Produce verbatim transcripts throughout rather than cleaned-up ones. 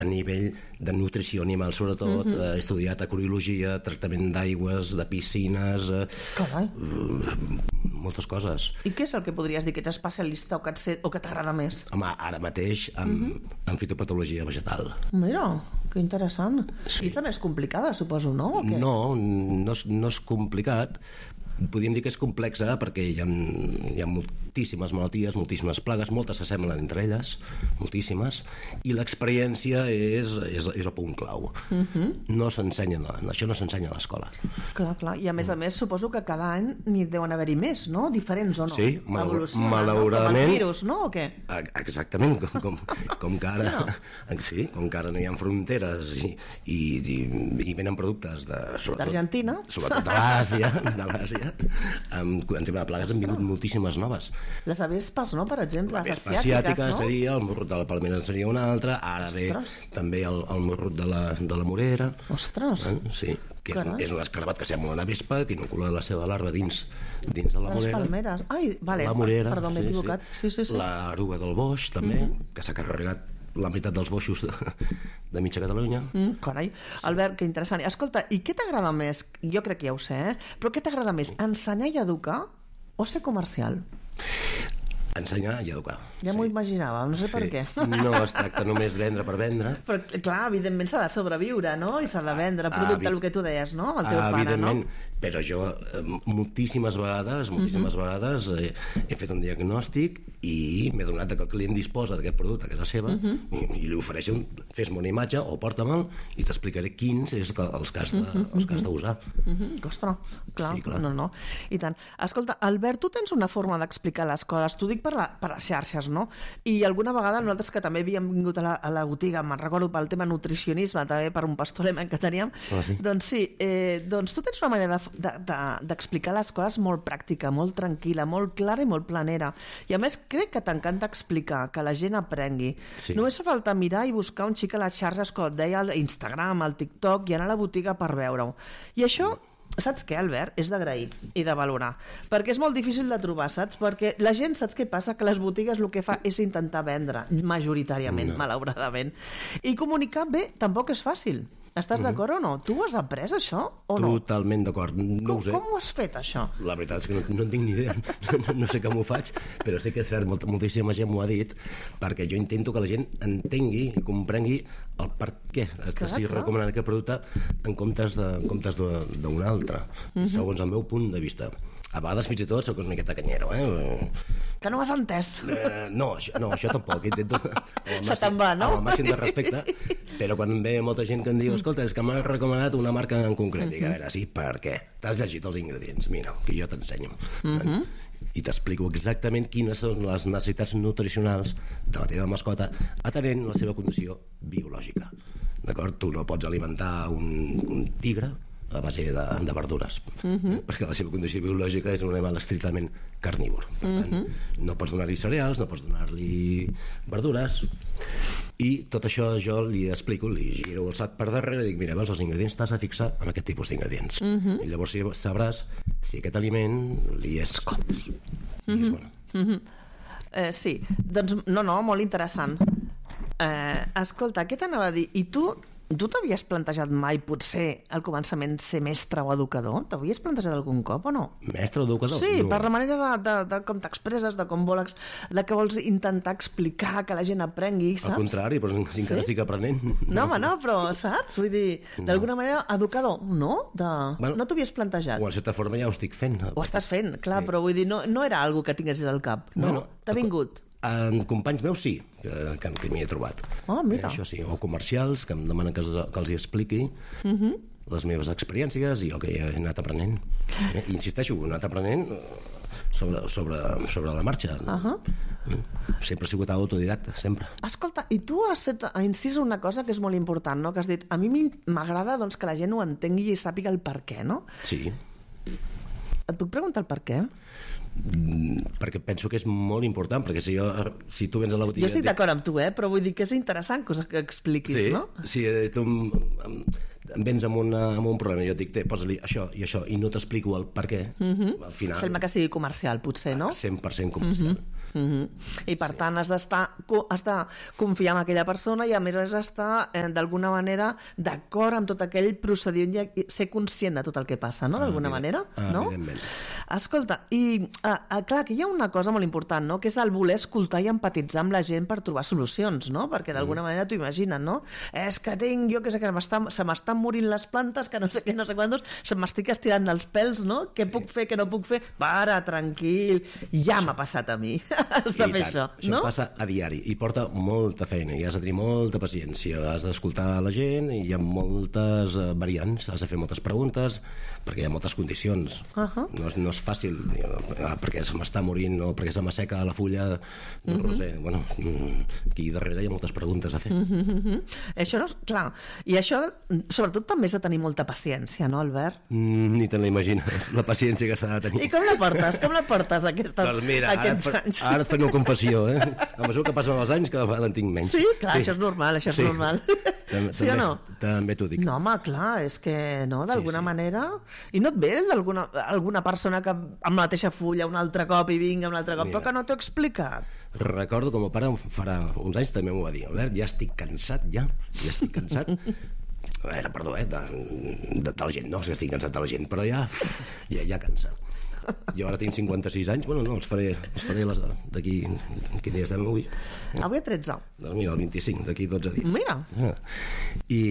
a nivell de nutrició animal, sobretot, mm-hmm. he estudiat ecologia, tractament d'aigües, de piscines, Carai. moltes coses. I què és el que podries dir que ets especialista o que, et o que t'agrada més? Home, ara mateix amb, mm-hmm. amb fitopatologia vegetal. Mira, que interessant. Sí. I és la més complicada, suposo, no? O què? No, no és, no és complicat. Podríem dir que és complexa perquè hi ha, hi ha moltíssimes malalties, moltíssimes plagues, moltes s'assemblen entre elles, moltíssimes, i l'experiència és, és, és el punt clau. Uh-huh. No s'ensenya, això no s'ensenya a l'escola. Clar, clar, i a més a més suposo que cada any n'hi deuen haver-hi més, no? Diferents o no? Sí, malauradament. No? Com els virus, no? O què? Exactament, com, com, com que ara sí, no? sí, com que ara no hi ha fronteres i, i, i, i venen productes de, d'Argentina, sobretot de l'Àsia, de l'Àsia. Amb, en tema de plagues han vingut moltíssimes noves. Les avespes, no? Per exemple, la vespa asiàtica, no? Seria, el morrut de la palmera seria una altra, ara ve també el, el morrut de la, de la morera. Ostres! Eh? Sí, que és, és un escarabat que sembla una vespa que inocula la seva larva dins, dins de la morera. Les palmeres. Ai, vale, la morera, perdó, m'he sí, equivocat. Sí. Sí, sí, sí. L'eruga del boix, també, mm-hmm. que s'ha carregat la meitat dels boixos de, de mitja Catalunya. Mm, carai. Albert, que interessant. Escolta, i què t'agrada més? Jo crec que ja ho sé, eh? Però què t'agrada més? Ensenyar i educar o ser comercial? Ensenyar i educar. Ja sí. M'ho imaginava, no sé sí. per què. No es tracta només vendre per vendre. Però, clar, evidentment s'ha de sobreviure, no? I s'ha de vendre producte, ah, el que tu deies, no? El teu pare, no? Però jo moltíssimes vegades, moltíssimes uh-huh. vegades he, he fet un diagnòstic i m'he donat que el client disposa d'aquest producte a casa seva uh-huh. i, i li ofereixo un, fes-me una imatge o porta-me'l i t'explicaré quins és els que has de, uh-huh. els que has d'usar. Uh-huh. Ostres, clar, sí, clar. No, no. I tant. Escolta, Albert, tu tens una forma d'explicar les coses, t'ho dic per, la, per les xarxes, no? I alguna vegada nosaltres que també havíem vingut a la, a la botiga, me'n recordo pel tema nutricionisme, també per un pastor alemany que teníem, ah, sí? doncs sí, eh, doncs tu tens una manera d'explicar de, de, de les coses molt pràctica, molt tranquil·la, molt clara i molt planera. I a més crec que t'encanta explicar, que la gent aprengui. Sí. Només fa falta mirar i buscar un xic a les xarxes, com et deia, al Instagram, al TikTok, i anar a la botiga per veure-ho. I això... Saps què, Albert? És d'agrair i de valorar. Perquè és molt difícil de trobar, saps? Perquè la gent, saps què passa? Que les botigues el que fa és intentar vendre, majoritàriament, no. malauradament. I comunicar bé tampoc és fàcil. Estàs uh-huh. d'acord o no? Tu ho has après, això, o no? Totalment d'acord, no com, ho sé. Com ho has fet, això? La veritat és que no, no en tinc ni idea, no, no sé com ho faig, però sé que és cert, molt, moltíssima gent m'ho ha dit, perquè jo intento que la gent entengui i comprengui el per què estic recomanant aquest producte en comptes d'un altre, uh-huh. segons el meu punt de vista. A vegades fins i tot soc una miqueta canyero, eh? Que no ho has entès. Eh, no, això, no, això tampoc. Intento, se te'n va, no? Amb el màxim de respecte, però quan em ve molta gent que em diu escolta, és que m'ha recomanat una marca en concret. Uh-huh. Dic, a veure, sí, per què? T'has llegit els ingredients? Mira, que jo t'ensenyo. Uh-huh. I t'explico exactament quines són les necessitats nutricionals de la teva mascota atenent la seva condició biològica. D'acord? Tu no pots alimentar un, un tigre a base de, de verdures, uh-huh. perquè la seva condició biològica és un animal estrictament carnívor. Per tant, uh-huh. no pots donar-li cereals, no pots donar-li verdures, i tot això jo li explico, li giro el sac per darrere i dic, mira, veus els ingredients, t'has de fixar en aquest tipus d'ingredients. Uh-huh. I llavors sabràs si aquest aliment li és com li és uh-huh. bueno. Uh-huh. Eh, sí, doncs no, no, molt interessant. Eh, escolta, què t'anava a dir? I tu Tu t'havies plantejat mai, potser, al començament, ser mestre o educador? T'havies plantejat algun cop o no? Mestre o educador? Sí, no. Per la manera de, de, de com t'expresses, de com vols, de que vols intentar explicar, que la gent aprengui, saps? Al contrari, però encara sí? estic aprenent. No, home, no, però, saps? Vull dir, d'alguna no. manera, educador, no? De... Bueno, no t'havies plantejat? O en certa forma ja ho estic fent. Ho estàs fent, clar, sí. Però vull dir, no, no era algo que tinguessis al cap, no? Bueno, t'ha vingut? En companys meus sí, que, que m'hi he trobat. Oh, mira. Eh, això sí, o comercials que em demanen que, els, que els hi expliqui uh-huh. les meves experiències i el que he anat aprenent. Eh, insisteixo, he anat aprenent sobre, sobre, sobre la marxa. Uh-huh. Sempre he sigut autodidacta, sempre. Escolta, i tu has fet incís una cosa que és molt important, no? Que has dit, a mi m'agrada doncs, que la gent ho entengui i sàpiga el per què, no? Sí. Et puc preguntar el per què? Perquè penso que és molt important, perquè si, jo, si tu vens a la botiga... Jo estic d'acord amb tu, eh? Però vull dir que és interessant que, que expliquis, sí, no? Sí, tu em, em vens amb, una, amb un problema i jo et dic, posa-li això i això i no t'explico el per què, uh-huh. al final... Sembla que sigui comercial, potser, no? cent per cent comercial. Uh-huh. Mm-hmm. I per sí. tant has d'estar has de confiar en aquella persona i a més has d'estar eh, d'alguna manera d'acord amb tot aquell procediment i ser conscient de tot el que passa, no? D'alguna ah, manera, ah, no? Evidentment. Escolta, i ah, ah, clar, que hi ha una cosa molt important, no? Que és el voler escoltar i empatitzar amb la gent per trobar solucions, no? Perquè d'alguna mm. manera t'ho imagines, no? És que tinc, jo que sé, que se m'estan morint les plantes, que no sé què, no sé quantos, se m'estic estirant dels pèls, no? Què sí. puc fer, què no puc fer? Para, tranquil, ja m'ha passat a mi. Has de I fer tant. Això, això no? passa a diari i porta molta feina i has de tenir molta paciència, has d'escoltar la gent i hi ha moltes variants, has de fer moltes preguntes perquè hi ha moltes condicions. Uh-huh. No, és, no és fàcil, perquè se m'està morint o perquè se m'asseca la fulla del uh-huh. roser. Bueno, aquí darrere hi ha moltes preguntes a fer. Uh-huh. Això no és clar. I això, sobretot, també és de tenir molta paciència, no, Albert? Mm, ni te l'imagines, la paciència que s'ha de tenir. I com la portes? Com la portes, aquestes, doncs mira, aquests ara, anys? Ara et faré una confessió, eh? A mesura que passen els anys, cada vegada en tinc menys. Sí, clar, sí. Això és normal, això és sí. normal. També, sí o no? També t'ho dic. No, home, clar, és que, no, d'alguna sí, sí. manera... I no et ve d'alguna alguna persona que amb la mateixa fulla un altre cop i vinga un altre cop, mira, però que no t'ho he explicat? Recordo que el meu pare farà uns anys també m'ho va dir. Albert, ja estic cansat, ja. Ja estic cansat. A veure, perdó, eh, de, de, de la gent. No, és que estic cansat de la gent, però ja, ja, ja cansa. Jo ara tinc cinquanta-sis anys, bueno, no, els faré, els faré les, d'aquí, quin dia estem avui? Avui a tretze. Doncs mira, el vint-i-cinc, d'aquí dotze dies. Mira. Ah. I,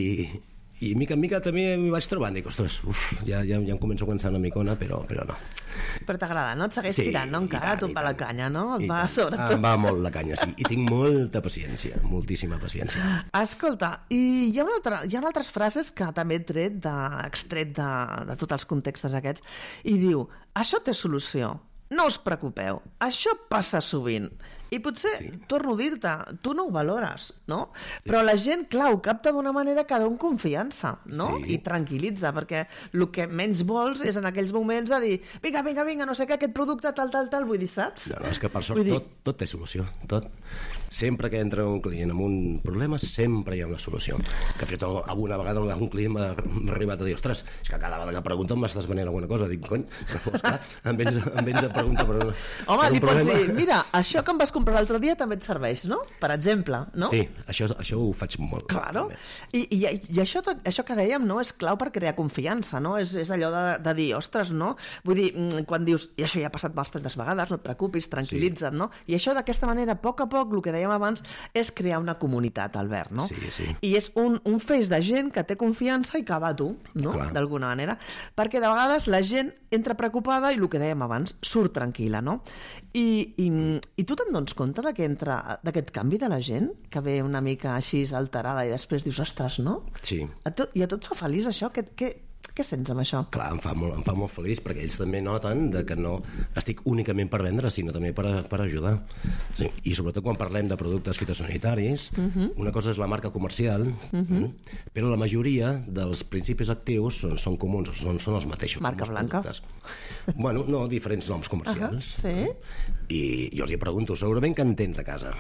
i mica en mica també m'hi vaig trobant, dic, ostres, uf, ja, ja, ja em començo a cansar una micona, però, però no. Però t'agrada, no? Et segueix sí, tirant, no? Encara tant, tu per la canya, no? Et va, tant. sobretot. Em va molt la canya, sí. I tinc molta paciència, moltíssima paciència. Escolta, i hi ha, una altra, hi ha altres frases que també he tret, de, extret de, de tots els contextos aquests, i diu, això té solució, no us preocupeu, això passa sovint. I potser, sí. torno a dir-te, tu no ho valores, no? Sí. Però la gent, clar, ho capta d'una manera que dona confiança, no? Sí. I tranquil·litza, perquè el que menys vols és en aquells moments de dir vinga, vinga, vinga, no sé què, aquest producte, tal, tal, tal, vull dir, saps? No, no, és que per sort dir... tot, tot té solució, tot. Sempre que entra un client amb un problema, sempre hi ha una solució. Que fet alguna vegada un client m'ha arribat a dir, ostres, és que cada vegada que pregunto m'estàs venent alguna cosa. Dic, cony, doncs clar, em vens, em vens a preguntar per, una, Home, per un li problema. Pots dir, mira, això que em vas comprar l'altre dia també et serveix, no? Per exemple, no? Sí, això, això ho faig molt. Claro. I, i, i això, això que dèiem, no? És clau per crear confiança, no? És, és allò de, de dir, ostres, no? Vull dir, quan dius, i això ja ha passat bastantes vegades, no et preocupis, tranquil·litza't, sí. no? I això d'aquesta manera, a poc a poc, el que dèiem abans, és crear una comunitat, Albert, no? Sí, sí. I és un, un feix de gent que té confiança i que va a tu, no? D'alguna manera. Perquè de vegades la gent entra preocupada i el que dèiem abans, surt tranquil·la, no? I, i, i tu te'n dones compte de que entra d'aquest canvi de la gent, que ve una mica així alterada i després dius, ostres, no? Sí. A tu, I a tu et fa feliç això? Què, què, què sents amb això? Clar, em fa, molt, em fa molt feliç perquè ells també noten de que no estic únicament per vendre, sinó també per, per ajudar. Sí, i sobretot quan parlem de productes fitosanitaris, uh-huh. una cosa és la marca comercial, uh-huh. però la majoria dels principis actius són, són comuns, són, són els mateixos. Marca blanca. Productes. Bueno, no, diferents noms comercials. Uh-huh. Sí. I jo els hi pregunto, segurament que en tens a casa.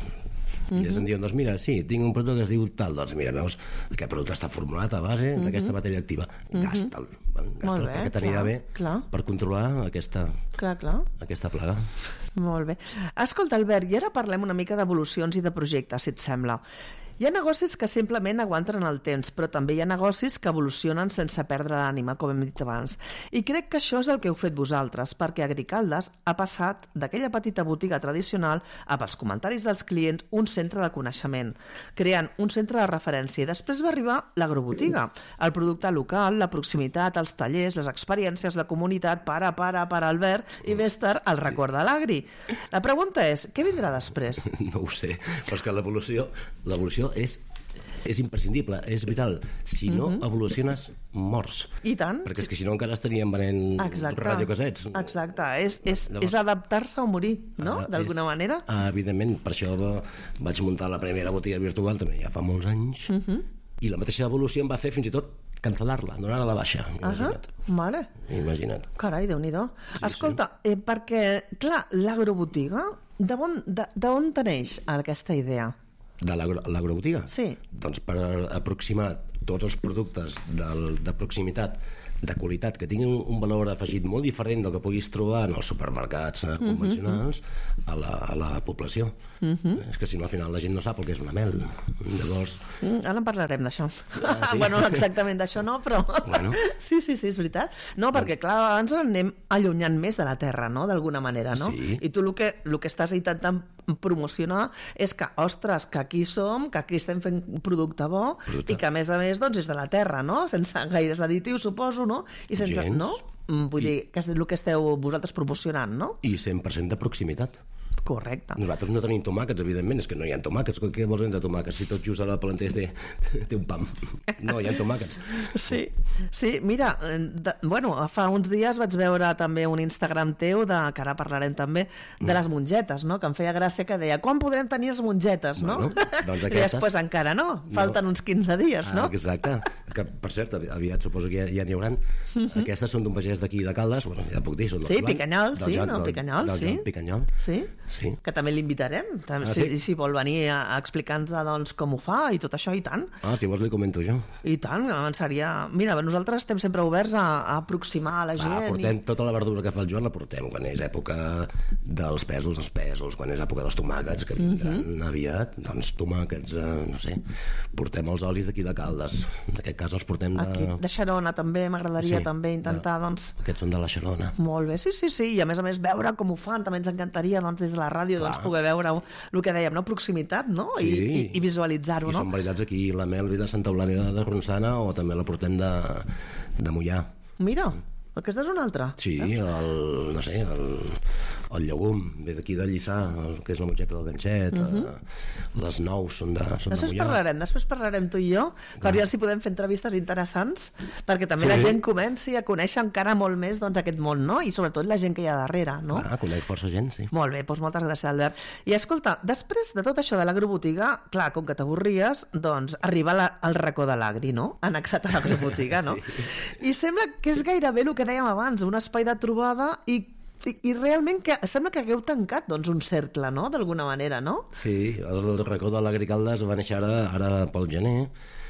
I ells em diuen, doncs mira, sí, tinc un producte que es diu tal, doncs mira, veus, aquest producte està formulat a base uh-huh. d'aquesta matèria activa. Uh-huh. Gasta'l, gasta'l bé, perquè t'anirà bé clar. Per controlar aquesta, clar, clar. aquesta plaga. Molt bé. Escolta, Albert, i ara parlem una mica d'evolucions i de projectes, si et sembla. Hi ha negocis que simplement aguanten el temps, però també hi ha negocis que evolucionen sense perdre l'ànima, com hem dit abans. I crec que això és el que heu fet vosaltres, perquè Agricaldes ha passat d'aquella petita botiga tradicional a, pels comentaris dels clients, un centre de coneixement, creant un centre de referència. I després va arribar l'agrobotiga, el producte local, la proximitat, els tallers, les experiències, la comunitat, para, para, para, Albert, i més tard el record de l'agri. La pregunta és, què vindrà després? No ho sé, però és que l'evolució, l'evolució és, és imprescindible, és vital. Si no uh-huh. evoluciones, morts. I tant. Perquè és que si no encara estaríem venent radiocasets. Exacte, és, és, Llavors, és adaptar-se o morir, no? Uh, D'alguna és, manera. Uh, evidentment, per això vaig muntar la primera botiga virtual també ja fa molts anys, uh-huh. i la mateixa evolució em va fer fins i tot cancel·lar-la, donar-la a la baixa. Imagina't. Uh-huh. Vale. Imagina't. Carai, Déu-n'hi-do. Sí, Escolta, sí. Eh, perquè, clar, l'agrobotiga, d'on de, de te neix aquesta idea? De l'agrobotiga? Sí. Doncs per aproximar tots els productes del, de proximitat de qualitat, que tinguin un, un valor afegit molt diferent del que puguis trobar en els supermercats eh, convencionals a la, a la població. Uh-huh. És que si no al final la gent no sap el que és una mel. Llavors... Mm, ara en parlarem d'això. Ah, sí? Bueno, exactament d'això no, però... Bueno. Sí, sí, sí, és veritat. No, perquè doncs... clar, ens anem allunyant més de la terra, no?, d'alguna manera, no? Sí. I tu el que, el que estàs intentant promocionar és que, ostres, que aquí som, que aquí estem fent un producte bo producte. I que a més a més doncs, és de la terra, no?, sense gaires additius, suposo, no? I sense, gens. no? Vull I... dir, que és el que esteu vosaltres promocionant, no? I cent per cent de proximitat. Correcte. Nosaltres no tenim tomàquets, evidentment, és que no hi ha tomàquets. Què vols dir de tomàquets? Si tot just a la planter té, té un pam. No, hi ha tomàquets. Sí, sí, mira, de, bueno, fa uns dies vaig veure també un Instagram teu, de, que ara parlarem també, de les mongetes, no?, que em feia gràcia, que deia, quan podrem tenir les mongetes, no? Bueno, doncs aquestes... I després encara no, falten no. uns quinze dies, no? Ah, exacte, que per cert, aviat suposo que ja, ja n'hi haurà. Uh-huh. Aquestes són d'un pagès d'aquí de Caldes, bueno, ja puc dir, són del Sí, Picanyol, sí, Joan, no, del, Picanyol, del sí. Joan Picanyol. Sí. Sí. Que també l'invitarem, ah, si, sí? si vol venir a, a explicar-nos doncs, com ho fa i tot això, i tant. Ah, si vols li comento jo. I tant, seria... Mira, nosaltres estem sempre oberts a, a aproximar a la gent. Va, portem i... tota la verdura que fa el Joan, la portem quan és època dels pèsols, els pèsols, quan és època dels tomàquets, que vindran uh-huh. aviat, doncs tomàquets, eh, no sé, portem els olis d'aquí de Caldes, en aquest cas els portem de... Aquí, de Xerona també, m'agradaria sí, també intentar, de... doncs... Aquests són de la Xerona. Molt bé, sí, sí, sí, i a més a més veure com ho fan, també ens encantaria, doncs, des de la ràdio, doncs, poder veure el que dèiem, no? Proximitat, no? Sí. I, i, i visualitzar-ho, I no? són veritats aquí, la mel ve de Santa Eulàlia de Ronçana o també la portem de, de Mollà. Mira, aquesta és una altra. Sí, eh? el, no sé, el, el llegum ve d'aquí de Lliçà, el que és la mongeta del ganxet, uh-huh. eh, les nous són de, són després de Mollà. Parlarem, després parlarem tu i jo, per veure si podem fer entrevistes interessants, perquè també sí. la gent comenci a conèixer encara molt més doncs, aquest món, no? I sobretot la gent que hi ha darrere, no? Clar, conec força gent, sí. Molt bé, doncs moltes gràcies, Albert. I escolta, després de tot això de l'agrobotiga, clar, com que t'avorries, doncs arriba la, al racó de l'agri, no? Annexat a l'agrobotiga, no? sí. I sembla que és gairebé el que dèiem abans, un espai de trobada i I, i realment que sembla que hagueu tancat doncs, un cercle, no?, d'alguna manera, no? Sí, el racó de l'Agri Caldes va néixer ara, ara pel gener,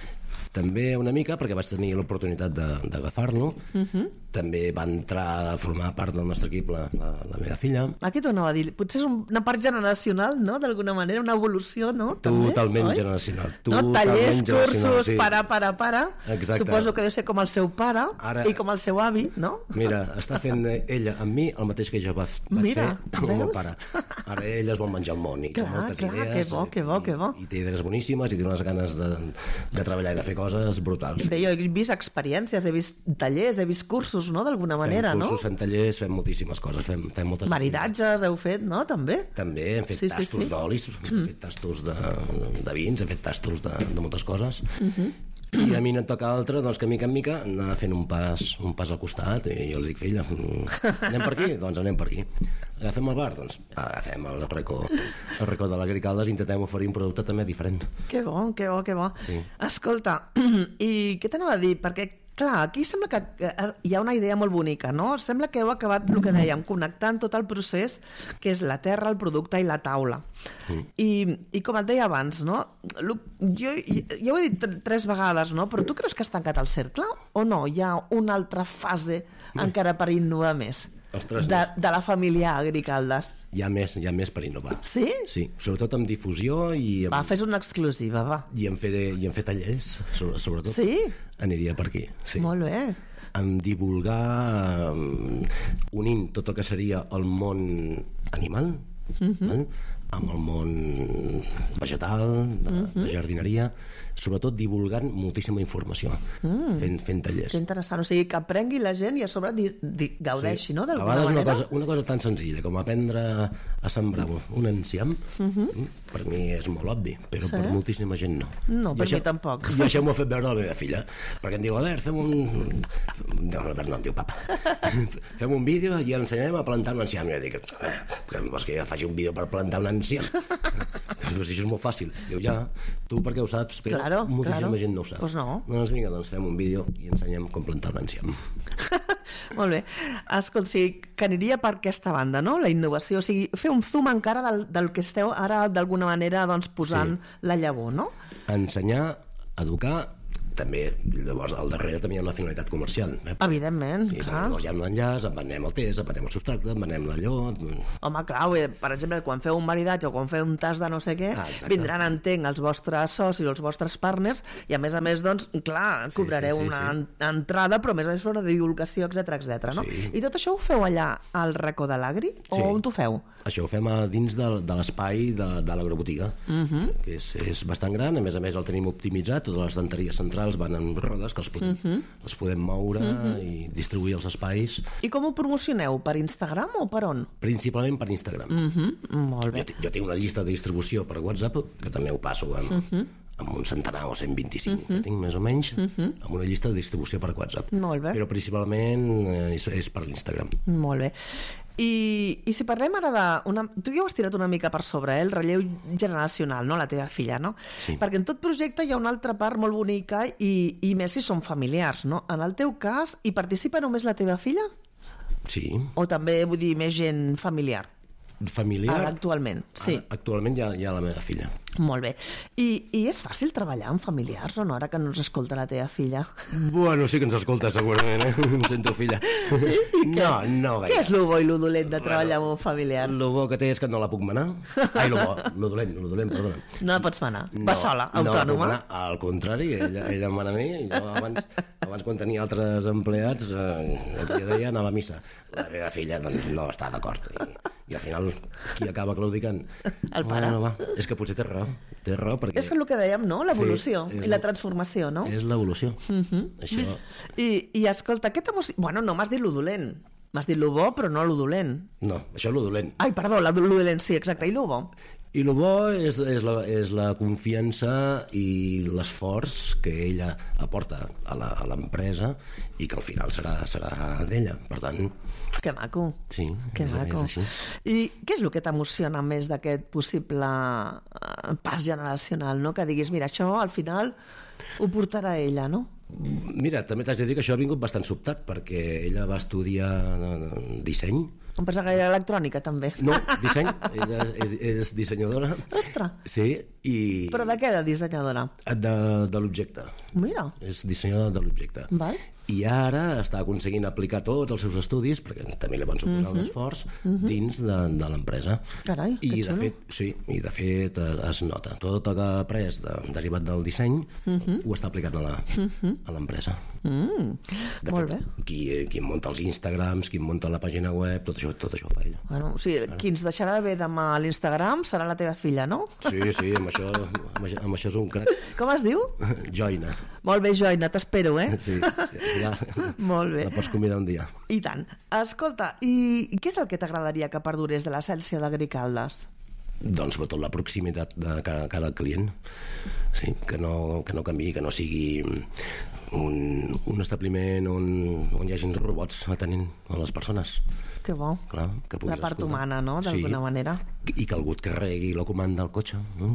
també una mica perquè vaig tenir l'oportunitat d'agafar-lo. Uh-huh. També va entrar a formar part del nostre equip la, la, la meva filla. Aquí t'ho anava a dir, potser és una part generacional, no?, d'alguna manera, una evolució, no? També, totalment oi? generacional. No, tallers, cursos, sí. para, para, para. Exacte. Suposo que deu ser com el seu pare Ara, i com el seu avi, no? Mira, està fent ella amb mi el mateix que jo va, vaig mira, fer amb el meu pare. Ara ella es vol menjar el món i clar, té moltes clar, idees. Que bo, que bo, que bo. I, i té idees boníssimes i té unes ganes de, de treballar i de fer coses brutals. Bé, jo he vist experiències, he vist tallers, he vist cursos, no?, d'alguna manera, fem cursos, no? Fem tallers, fem moltíssimes coses, fem, fem moltes... Maridatges heu fet, no?, també? També, hem fet sí, tastos sí, sí. d'olis, hem fet tastos de, de vins, hem fet tastos de, de moltes coses. Uh-huh. I a mi no em toca altra, doncs que mica en mica anar fent un pas, un pas al costat i jo els dic, filla, anem per aquí? Doncs anem per aquí. Agafem el bar? Doncs agafem el racó, el racó de l'Agri Caldes i intentem oferir un producte també diferent. Que bo, que bo, que bo. Sí. Escolta, i què t'anava a dir? Perquè clar, aquí sembla que hi ha una idea molt bonica, no? Sembla que heu acabat, el que dèiem, connectant tot el procés, que és la terra, el producte i la taula. Mm. I, I com et deia abans, no? Jo, jo ho he dit tres vegades, no? Però tu creus que has tancat el cercle? O no? Hi ha una altra fase mm. encara per innovar més? Ostres, de, de la família Agri Caldes. Hi ha més, hi ha més per innovar. Sí? Sí, sobretot amb difusió i... Amb, va, fes una exclusiva, va. I en fer, i en fer tallers, sobretot. Sí? Aniria per aquí, sí. Molt bé. En divulgar, um, unint tot el que seria el món animal, uh-huh. eh? amb el món vegetal, de, uh-huh. de jardineria, sobretot divulgant moltíssima informació, mm. fent, fent tallers. Que interessant, o sigui, que aprengui la gent i a sobre di, di, gaudeixi, sí. no?, d'alguna manera. manera. Una cosa, una cosa tan senzilla com aprendre a sembrar un enciam, uh-huh. per mi és molt obvi, però sí? per moltíssima gent no. No, per això, mi tampoc. I això m'ho ha fet veure la meva filla, perquè em diu, a veure, fem un... No, no em diu papa. Fem un vídeo i ensenyem a plantar un enciam. I jo dic, que vols que jo faci un vídeo per plantar un enciam? Això és molt fàcil. Diu, ja, tu perquè ho saps, però claro, moltíssima claro. gent no ho sap. Pues no. Doncs vinga, doncs fem un vídeo i ensenyem com plantar un enciam. Molt bé. Escolta, o sigui, que aniria per aquesta banda, no?, la innovació, o sigui, fer un zoom encara del, del que esteu ara d'alguna manera doncs, posant sí. la llavor, no? Ensenyar, educar, també, llavors, al darrere també hi ha una finalitat comercial. Eh? Evidentment, sí, clar. Llavors hi ha un enllaç, en venem el test, en venem el substracte, en venem l'allò... Home, clar, per exemple, quan feu un maridatge o quan feu un tas de no sé què, ah, vindran, entenc, els vostres socis o els vostres partners i, a més a més, doncs, clar, cobrareu sí, sí, sí, una sí. entrada, però a més a més una divulgació, etcètera, etcètera, no? Sí. I tot això ho feu allà al racó de l'Agri? Sí. O on ho feu? Això ho fem a dins de, de l'espai de, de l'agrobotiga, uh-huh. que és, és bastant gran, a més a més el tenim optimitzat, totes les estanteries centrals van en rodes que els podem, uh-huh. els podem moure uh-huh. i distribuir els espais. I com ho promocioneu? Per Instagram o per on? Principalment per Instagram. Uh-huh. Molt bé. Jo, jo tinc una llista de distribució per WhatsApp, que també ho passo amb, uh-huh. amb un centenar o cent vint-i-cinc, uh-huh. que tinc més o menys, uh-huh. amb una llista de distribució per WhatsApp. Molt bé. Però principalment és, és per l'Instagram. Molt bé. I, i si parlem ara de... Una, tu ja ho has tirat una mica per sobre, eh? El relleu generacional, no? La teva filla, no? Sí. Perquè en tot projecte hi ha una altra part molt bonica i, i més si són familiars, no? En el teu cas, hi participa només la teva filla? Sí. O també, vull dir, més gent familiar? Familiar? Ara, actualment, sí. Ara, actualment hi ha, hi ha la meva filla. Molt bé. I, I és fàcil treballar amb familiars o no, ara que no ens escolta la teva filla? Bueno, sí que ens escolta segurament, eh? Em sento filla. Sí? I què? No, no gaire. Què és lo bo i lo dolent de treballar bueno, amb un familiar? Lo bo que té és que no la puc manar. Ai, lo bo, lo dolent, lo dolent, perdona. No la pots manar? No, Va sola, autònoma? No la puc manar, al contrari, ella, ella em mana a mi. Jo abans, abans quan tenia altres empleats, eh, el dia deia anava a missa. La meva filla doncs, no està d'acord. I, I al final, qui acaba claudicant? El pare. Bueno, va. És que potser té raó. Té raó perquè... És el que dèiem, no? L'evolució sí, i la transformació, no? És l'evolució. Uh-huh. Això... I, I escolta, aquesta emoció... Bueno, no m'has dit lo dolent. M'has dit lo bo, però no lo dolent. No, això és lo dolent. Ai, perdó, la, lo dolent, sí, exacte. I lo bo? I el bo és, és, la, és la confiança i l'esforç que ella aporta a l'empresa i que al final serà, serà d'ella. Per tant... Que maco. Sí, que és, maco. és així. I què és el que t'emociona més d'aquest possible pas generacional, no? Que diguis, mira, això al final ho portarà ella, no? Mira, també t'haig de dir que això ha vingut bastant sobtat, perquè ella va estudiar disseny. Em pensa que era electrònica, també. No, disseny. Ella és, és dissenyadora. Ostres! Sí, i... Però de què, de dissenyadora? De, de l'objecte. Mira. És dissenyadora de l'objecte. Val. I ara està aconseguint aplicar tots els seus estudis, perquè també li van suposar uh-huh. un esforç, uh-huh. dins de, de l'empresa. Carai, I que de xulo. fet, sí, i de fet es nota. Tot el que ha après de, derivat del disseny uh-huh. ho està aplicant a la, uh-huh. a l'empresa. Mm, de molt fet, bé. Qui, qui munta els Instagrams, qui munta la pàgina web, tot això, tot això ho fa ella. Bueno, o sigui, qui ens deixarà bé demà a l'Instagram serà la teva filla, no? Sí, sí, amb això, amb això, amb això és un crac. Com es diu? Joina. Molt bé, Joina, t'espero, eh? Sí, sí ja, molt bé. La pots convidar un dia. I tant. Escolta, i què és el que t'agradaria que perdurés de l'essència d'Agrikaldes? Doncs sobretot la proximitat de cara, cara al client. Sí, que no, que no canviï, que no sigui un, un establiment on, on hi hagin robots atenent a les persones. Que bo. Clar, que la part escoltar. humana, no?, d'alguna sí. manera. I que algú et carregui la comanda al cotxe. No?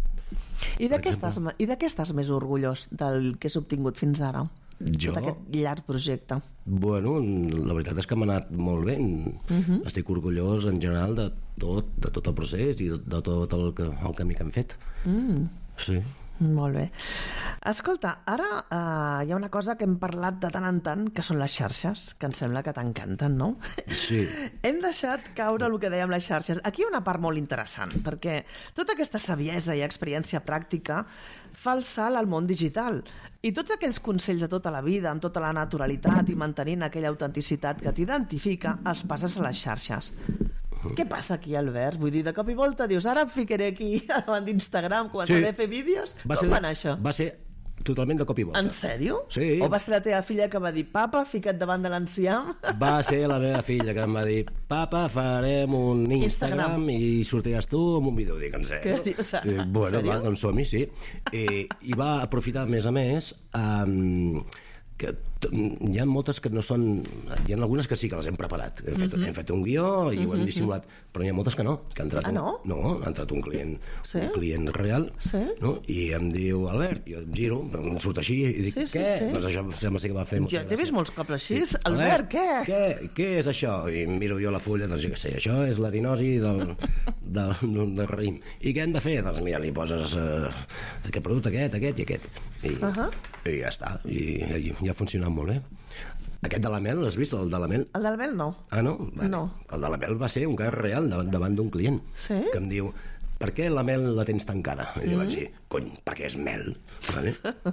I de què estàs, i de què estàs més orgullós del que has obtingut fins ara? Jo? Tot aquest llarg projecte. Bueno, la veritat és que m'ha anat molt bé. Uh-huh. Estic orgullós en general de tot, de tot el procés i de, de tot el, que, el camí que hem fet. Mm. Sí. Molt bé. Escolta, ara uh, hi ha una cosa que hem parlat de tant en tant, que són les xarxes, que em sembla que t'encanten, no? Sí. Hem deixat caure el que dèiem les xarxes. Aquí hi ha una part molt interessant, perquè tota aquesta saviesa i experiència pràctica fa el salt al món digital. I tots aquells consells de tota la vida, amb tota la naturalitat i mantenint aquella autenticitat que t'identifica, els passes a les xarxes. Què passa aquí, Albert? Vull dir, de cop i volta dius, ara em ficaré aquí davant d'Instagram, començaré sí. a fer vídeos. Va Com ser, va anar això? Va ser totalment de cop i volta. En sèrio? Sí. O va ser la teva filla que va dir, papa, fica't davant de l'enciam? Va ser la meva filla que em va dir, papa, farem un Instagram, Instagram. i sortiràs tu amb un vídeo. Dic, en sèrio? Què dius, ara? I, bueno, va, doncs som-hi, sí. I, I va aprofitar, a més a més, um, que hi ha moltes que no són... Hi ha algunes que sí que les hem preparat. Hem fet, mm-hmm. hem fet un guió i mm-hmm. ho hem dissimulat, però hi ha moltes que no. Que ha entrat ah, no? Un, no, ha entrat un client, sí? un client real, sí? no? I em diu, Albert, jo em giro, em surt així i dic, sí, sí, què? Sí. Doncs això sembla ser que va fer... Jo t'he vist molts cops així. Sí. Albert, Albert, què? què? Què és això? I miro jo la fulla, doncs jo què sé, això és l'harinosi del, del, del raïm. I què hem de fer? Doncs mira, li poses uh, aquest producte, aquest, aquest i aquest. I, uh-huh. I ja està, i, i ja ha funcionat molt bé. Aquest de la Mel, l'has vist, el de la Mel? El del Mel no. Ah, no? Vale. No. El de la Mel va ser un cas real davant, davant d'un client. Sí? Que em diu, per què la Mel la tens tancada? I jo mm. vaig dir, cony, perquè és mel. Vale?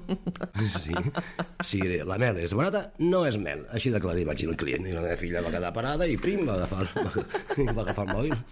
Sí. Si la Mel és barata, no és mel. Així de clar, li vaig dir al client. I la meva filla va quedar parada i prim, va agafar, va, va agafar el mòbil.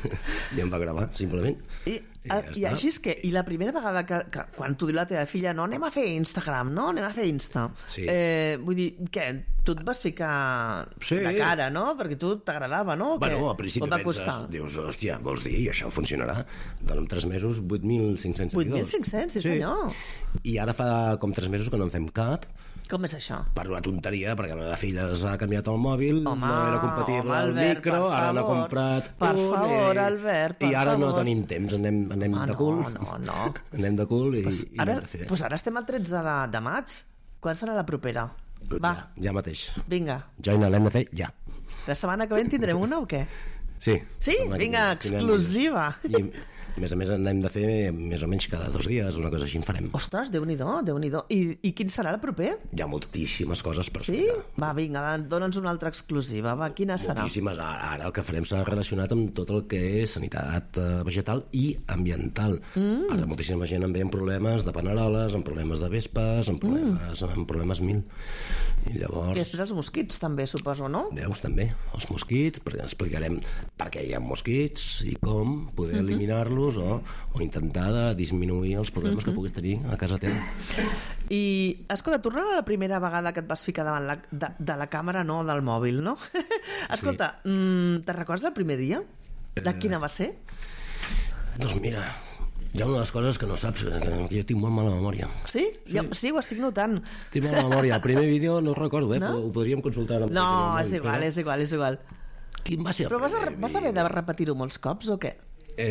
I em va gravar, simplement. I, I, ja i així és que, i la primera vegada que, que quan t'ho diu la teva filla, no, anem a fer Instagram, no, anem a fer Insta. Sí. Eh, vull dir, què, tu et vas ficar sí. de cara, no? Perquè tu t'agradava, no? Bueno, que al principi penses, dius, hòstia, vols dir, i això funcionarà? Doncs en tres mesos, vuit mil cinc-cents seguidors. vuit mil cinc-cents, sí, sí senyor. I ara fa com tres mesos que no en fem cap. Com és això? Per una tonteria, perquè la meva filla s'ha canviat el mòbil, home, no era compatible home, el Albert, micro, ara n'ha comprat per un, favor, i, Albert, per i ara favor. no tenim temps, anem, anem ah, de cul. No, no, no. Anem de cul i, pues i ara, anem de fer. Pues ara estem al tretze de, de maig. Quan serà la propera? Va. Ja, ja mateix. Vinga. Jo i l'hem de fer ja. La setmana que ve en tindrem una o què? Sí. Sí? Vinga, exclusiva. I, a més a més, n'hem de fer més o menys cada dos dies, una cosa així en farem. Ostres, Déu-n'hi-do, Déu-n'hi-do. I, I quin serà el proper? Hi ha moltíssimes coses per sí? explicar. Va, vinga, dona'ns una altra exclusiva. Va, quina serà? Moltíssimes. Ara, ara el que farem serà relacionat amb tot el que és sanitat eh, vegetal i ambiental. Mm. Ara moltíssima gent en ve amb problemes de paneroles, amb problemes de vespes, amb problemes, mm. amb problemes mil. I llavors... I després els mosquits també, suposo, no? Veus, també. Els mosquits, perquè explicarem per què hi ha mosquits i com poder mm-hmm. eliminar-los o, o intentar de disminuir els problemes mm-hmm. que puguis tenir a casa teva. I, escolta, tornant a la primera vegada que et vas ficar davant la, de, de la càmera, no del mòbil, no? Escolta, sí. mm, te'n recordes el primer dia? De eh... quina va ser? Doncs mira, hi ha una de les coses que no saps, que jo tinc molt mala memòria. Sí? Sí, jo, sí ho estic notant. Tinc mala memòria. El primer vídeo no ho recordo, eh? No? Ho podríem consultar. Amb no, és igual, però... és igual, és igual. Quin va ser el Però vas, a, vas haver de repetir-ho molts cops o què?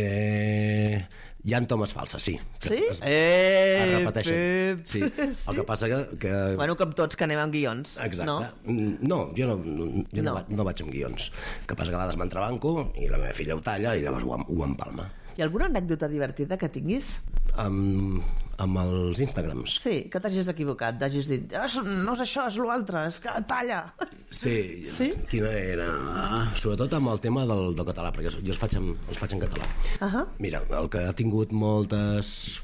Eh, hi ha tomes falses, sí. Que sí? Es, es, eh, es repeteixen. Pep. Sí. El sí? que passa que, que... Bueno, com tots que anem amb guions. Exacte. No, no jo, no, jo no. No, va, no vaig amb guions. El que passa que a vegades m'entrebanco i la meva filla ho talla i llavors ho, ho empalma. Hi ha alguna anècdota divertida que tinguis? Amb, amb els Instagrams. Sí, que t'hagis equivocat, t'hagis dit no és això, és l'altre, és que talla. Sí, sí? Quina era? Sobretot amb el tema del, del català, perquè jo els faig en, els faig en català. Uh -huh. Mira, el que ha tingut moltes...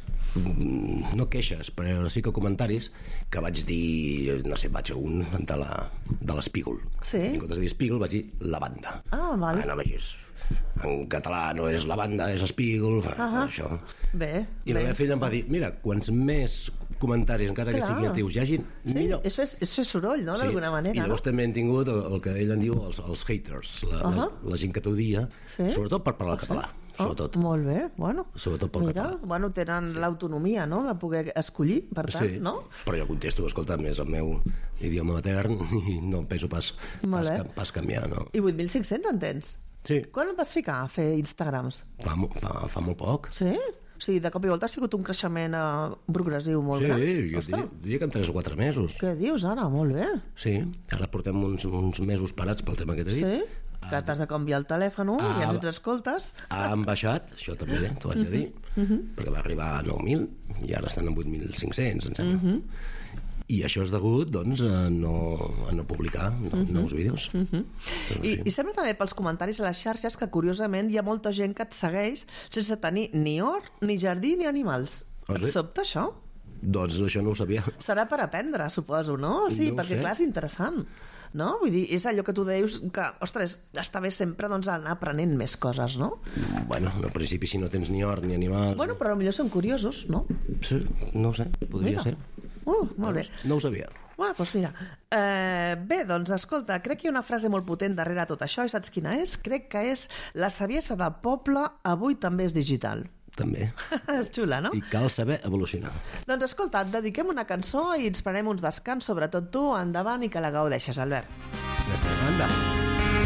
no queixes, però sí que comentaris que vaig dir, no sé, vaig a un de la, de l'Espígol. Sí? En comptes de dir Espígol vaig dir la banda. Ah, val. Ah, no vegis. En català no és la banda, és Espígol, uh -huh. això. Bé. I la meva filla em va dir, mira, quants més comentaris, encara clar. que siguin natius, hi hagin, sí, millor. És fer, és fer soroll, no?, d'alguna sí. manera. I llavors no? també hem tingut el, el que ell en diu els, els haters, la, uh -huh. la, la gent que t'odia, sí? sobretot per parlar oh, català. Sí? Sobretot. Oh, molt bé, bueno. Sobretot pel Mira, català. Bueno, tenen sí. l'autonomia, no?, de poder escollir, per tant, sí. no? Però jo contesto, escolta, és el meu idioma matern i no em penso pas, pas, pas canviar, no? I vuit mil cinc-cents en tens? Sí. Quan et vas ficar a fer Instagrams? Fa, fa, fa molt poc. Sí? Sí, de cop i volta ha sigut un creixement uh, progressiu molt sí, gran. Sí, jo diria, diria que en tres o quatre mesos. Què dius ara? Molt bé. Sí, ara portem uns, uns mesos parats pel tema que t'he dit. Sí? Que t'has de canviar el telèfon ah, i ens ens escoltes. Han baixat, això també, t'ho haig de dir, uh -huh. perquè va arribar a nou mil i ara estan a vuit mil cinc-cents, em sembla. Uh -huh. I això és degut, doncs, a no, a no publicar no, uh -huh. nous vídeos. Uh -huh. I, sí. I sembla també pels comentaris a les xarxes que, curiosament, hi ha molta gent que et segueix sense tenir ni hort, ni jardí, ni animals. Ah, sí? Et sobta això? Doncs això no ho sabia. Serà per aprendre, suposo, no? Sí, no perquè, clar, és interessant. No? Vull dir, és allò que tu deius que, ostres, està bé sempre doncs, anar aprenent més coses, no? Bueno, al principi si no tens ni hort ni animals... Bueno, però potser són curiosos, no? Sí, no ho sé, podria mira. ser. Uh, molt bé. No ho sabia. Bueno, doncs mira. Eh, bé, doncs escolta, crec que hi ha una frase molt potent darrere tot això, i saps quina és? Crec que és la saviesa del poble avui també és digital. També. És xula, no? I cal saber evolucionar. Doncs escolta, et dediquem una cançó i ens prenem uns descans, sobretot tu, endavant i que la gaudeixes, Albert. Gràcies, banda.